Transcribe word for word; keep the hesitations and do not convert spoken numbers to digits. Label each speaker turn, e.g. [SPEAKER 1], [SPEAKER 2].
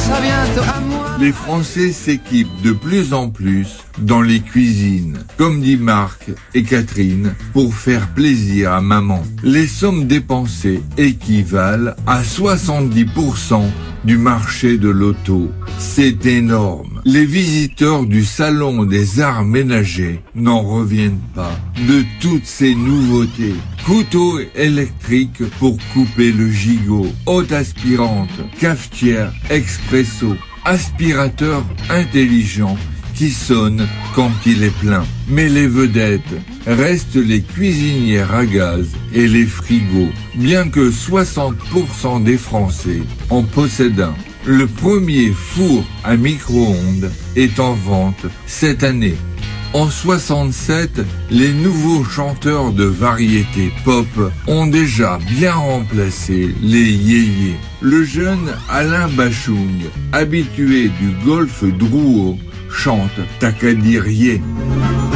[SPEAKER 1] sera bientôt à moi.
[SPEAKER 2] Les Français s'équipent de plus en plus dans les cuisines, comme dit Marc et Catherine, pour faire plaisir à maman. Les sommes dépensées équivalent à soixante-dix pour cent du marché de l'auto. C'est énorme. Les visiteurs du salon des arts ménagers n'en reviennent pas de toutes ces nouveautés. Couteau électrique pour couper le gigot, haute aspirante, cafetière expresso, aspirateur intelligent qui sonne quand il est plein. Mais les vedettes restent les cuisinières à gaz et les frigos, bien que soixante pour cent des Français en possèdent un. Le premier four à micro-ondes est en vente cette année. En soixante-sept, les nouveaux chanteurs de variété pop ont déjà bien remplacé les yéyés. Le jeune Alain Bachung, habitué du golf Drouot, chante T'as qu'à dire yé.